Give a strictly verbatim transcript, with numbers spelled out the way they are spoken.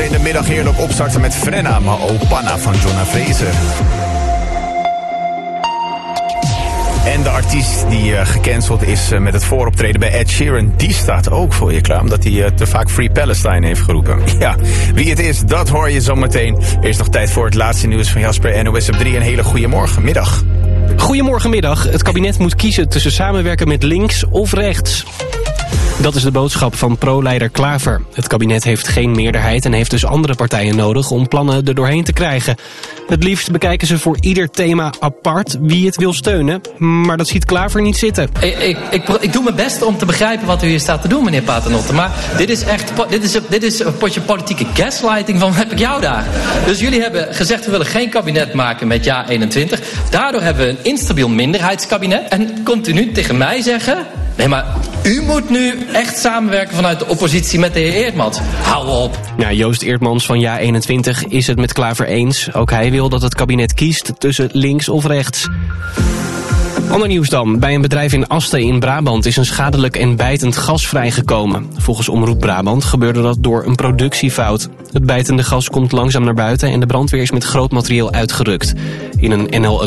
in de middag heerlijk opstarten met Frenna, maar Opanna van Jonna Fraser. En de artiest die uh, gecanceld is uh, met het vooroptreden bij Ed Sheeran, die staat ook voor je klaar, omdat hij uh, te vaak Free Palestine heeft geroepen. Ja, wie het is, dat hoor je zo meteen. Er is nog tijd voor het laatste nieuws van Jasper, N O S op drie. Een hele goede morgen, middag. Goedemorgenmiddag. Het kabinet moet kiezen tussen samenwerken met links of rechts. Dat is de boodschap van pro-leider Klaver. Het kabinet heeft geen meerderheid en heeft dus andere partijen nodig om plannen er doorheen te krijgen. Het liefst bekijken ze voor ieder thema apart wie het wil steunen, maar dat ziet Klaver niet zitten. Ik, ik, ik, ik doe mijn best om te begrijpen wat u hier staat te doen, meneer Paternotte. Maar dit is echt dit is, dit is een potje politieke gaslighting van heb ik jou daar. Dus jullie hebben gezegd we willen geen kabinet maken met ja eenentwintig. Daardoor hebben we een instabiel minderheidskabinet. En komt u nu tegen mij zeggen... Nee, maar u moet nu echt samenwerken vanuit de oppositie met de heer Eertmans. Hou op. Ja, Joost Eertmans van ja eenentwintig is het met Klaver eens. Ook hij wil dat het kabinet kiest tussen links of rechts. Ander nieuws dan. Bij een bedrijf in Asten in Brabant is een schadelijk en bijtend gas vrijgekomen. Volgens Omroep Brabant gebeurde dat door een productiefout. Het bijtende gas komt langzaam naar buiten en de brandweer is met groot materieel uitgerukt. In een N L